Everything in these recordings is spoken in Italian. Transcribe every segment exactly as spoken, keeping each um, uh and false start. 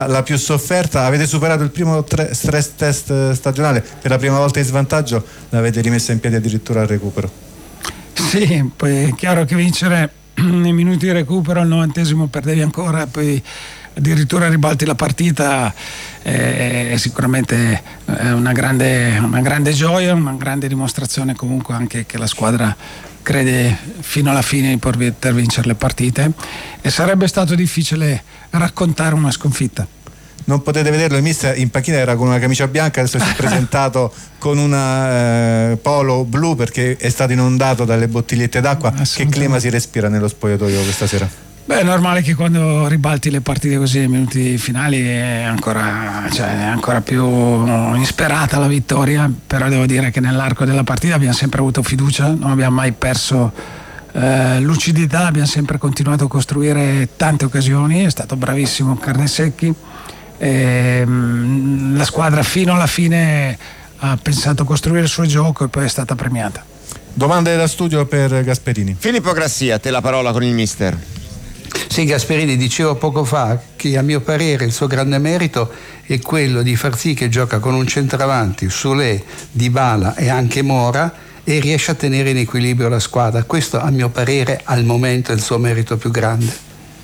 la più sofferta. Avete superato il primo tre, stress test stagionale, per la prima volta in svantaggio, l'avete rimessa in piedi addirittura al recupero. Sì, poi è chiaro che vincere nei minuti di recupero al novantesimo perdevi ancora, poi addirittura ribalti la partita, è sicuramente una grande, una grande gioia, una grande dimostrazione comunque anche che la squadra crede fino alla fine di poter vincere le partite, e sarebbe stato difficile raccontare una sconfitta. Non potete vederlo, il mister in panchina era con una camicia bianca, adesso si è presentato con una eh, polo blu perché è stato inondato dalle bottigliette d'acqua. Che clima si respira nello spogliatoio questa sera? Beh, è normale che quando ribalti le partite così nei minuti finali è ancora, cioè, è ancora più insperata la vittoria, però devo dire che nell'arco della partita abbiamo sempre avuto fiducia, non abbiamo mai perso eh, lucidità, abbiamo sempre continuato a costruire tante occasioni, è stato bravissimo Carnesecchi, e, mh, la squadra fino alla fine ha pensato a costruire il suo gioco e poi è stata premiata. Domande da studio per Gasperini. Filippo Grassia, a te la parola con il mister. Sì, Gasperini, dicevo poco fa che a mio parere il suo grande merito è quello di far sì che gioca con un centravanti, Soulé, Dybala e anche Mora, e riesce a tenere in equilibrio la squadra. Questo a mio parere al momento è il suo merito più grande.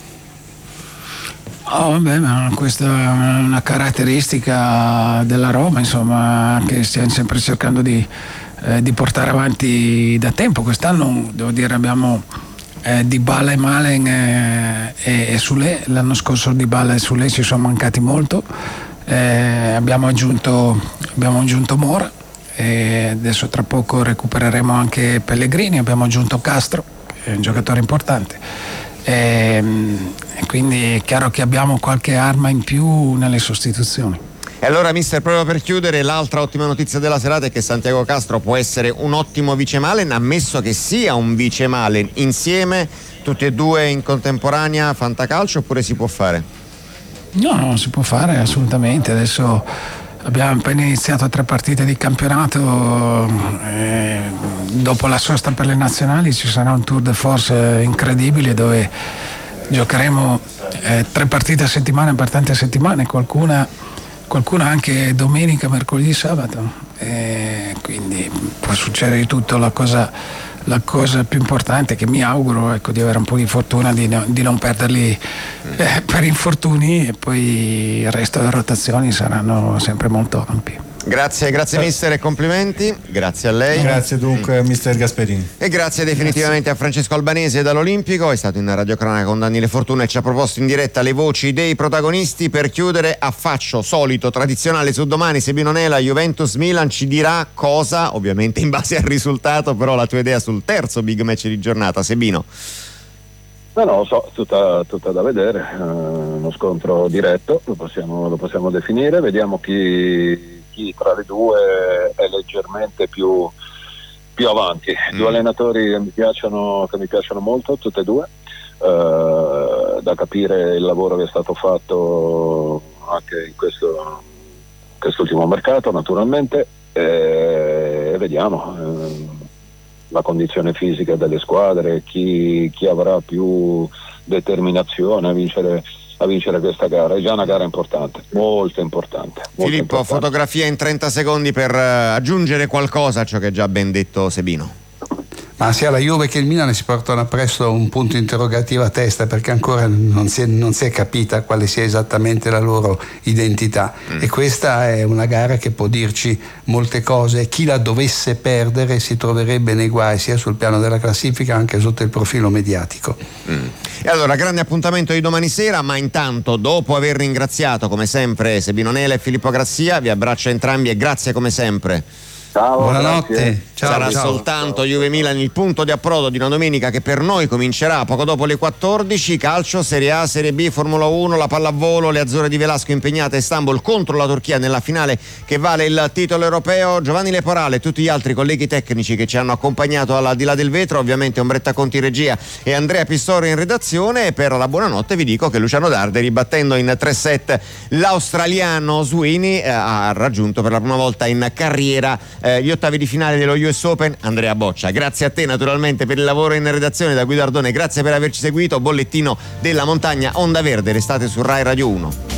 Oh, vabbè, ma questa è una caratteristica della Roma, insomma, che stiamo sempre cercando di, eh, di portare avanti da tempo. Quest'anno, devo dire, abbiamo eh, Dybala e Malen eh, e, e Soulé. L'anno scorso Dybala e Soulé ci sono mancati molto, eh, abbiamo aggiunto abbiamo aggiunto Mora, e adesso tra poco recupereremo anche Pellegrini, abbiamo aggiunto Castro, che è un giocatore importante, e, e quindi è chiaro che abbiamo qualche arma in più nelle sostituzioni. E allora, mister, proprio per chiudere, l'altra ottima notizia della serata è che Santiago Castro può essere un ottimo vice Malen, ammesso che sia un vice Malen insieme, tutti e due in contemporanea, fantacalcio, oppure si può fare? No, no, si può fare assolutamente. Adesso abbiamo appena iniziato tre partite di campionato, eh, dopo la sosta per le nazionali ci sarà un tour de force incredibile dove giocheremo eh, tre partite a settimana per tante settimane, qualcuna qualcuna anche domenica, mercoledì, sabato, e quindi può succedere di tutto. La cosa, la cosa più importante è che mi auguro, ecco, di avere un po' di fortuna, di, no, di non perderli eh, per infortuni, e poi il resto delle rotazioni saranno sempre molto ampi. Grazie, grazie mister e complimenti. Grazie a lei. Grazie dunque mister Gasperini. E grazie definitivamente grazie. a Francesco Albanese dall'Olimpico, è stato in radiocronaca con Daniele Fortuna e ci ha proposto in diretta le voci dei protagonisti. Per chiudere, affaccio solito, tradizionale su Domani, Sebino Nela, Juventus Milan, ci dirà cosa, ovviamente in base al risultato, però la tua idea sul terzo big match di giornata, Sebino. No, no, so, tutta, tutta da vedere, uh, uno scontro diretto, lo possiamo, lo possiamo definire, vediamo chi chi tra le due è leggermente più, più avanti. Mm. Due allenatori che mi piacciono, che mi piacciono molto, tutte e due, uh, da capire il lavoro che è stato fatto anche in questo quest'ultimo mercato, naturalmente, e, e vediamo uh, la condizione fisica delle squadre, chi, chi avrà più determinazione a vincere a vincere questa gara. È già una gara importante, molto importante. Molto Filippo, importante. fotografia in trenta secondi per uh, aggiungere qualcosa a ciò che ha già ben detto Sebino. Ma sia la Juve che il Milan si portano appresso un punto interrogativo a testa, perché ancora non si è, non si è capita quale sia esattamente la loro identità, mm. e questa è una gara che può dirci molte cose. Chi la dovesse perdere si troverebbe nei guai sia sul piano della classifica anche sotto il profilo mediatico. Mm. E allora, grande appuntamento di domani sera, ma intanto, dopo aver ringraziato come sempre Sebino Nela e Filippo Grassia, vi abbraccio entrambi e grazie come sempre. Ciao, buonanotte. Ciao, Sarà ciao. soltanto Juve Milan il punto di approdo di una domenica che per noi comincerà poco dopo le quattordici. Calcio, Serie A, Serie B, Formula uno, la pallavolo, le azzurre di Velasco impegnate a Istanbul contro la Turchia nella finale che vale il titolo europeo. Giovanni Leporale e tutti gli altri colleghi tecnici che ci hanno accompagnato alla di là del vetro, ovviamente Ombretta Conti in regia e Andrea Pistoro in redazione, e per la buonanotte vi dico che Luciano Darderi, battendo in tre set l'australiano Sweeney, eh, ha raggiunto per la prima volta in carriera eh, gli ottavi di finale dello U S Open. Andrea Boccia, grazie a te naturalmente per il lavoro in redazione da Guido Ardone, grazie per averci seguito. Bollettino della montagna Onda Verde, restate su Rai Radio uno.